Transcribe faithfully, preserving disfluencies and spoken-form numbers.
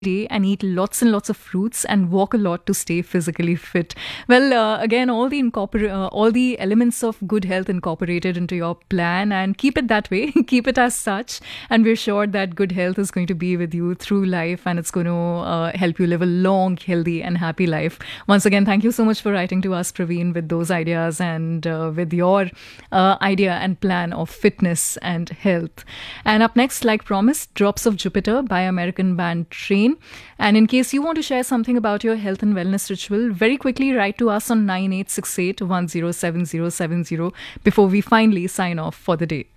day and eat lots and lots of fruits and walk a lot to stay physically fit. Well, uh, again, all the incorpor- uh, all the elements of good health incorporated into your plan, and keep it that way. Keep it as such, and we're sure that good health is going to be with you through life, and it's going to uh, help you live a long, healthy, and happy life. Once again, thank you so much for writing to us, Praveen, with those ideas and uh, with your uh, idea and plan of fitness and health. And up next, like promised, Drops of Jupiter by American band Train. And in case you want to share something about your health and wellness ritual, very quickly write to us on nine eight six eight one zero seven zero seven zero before we finally sign off for the day.